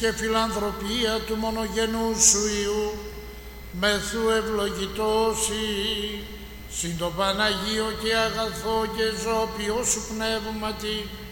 και φιλανθρωπία του μονογενού σου Υιού, μεθού ευλογητώσει, συν το Παναγίο και αγαθό και ζώπιο σου πνεύματι,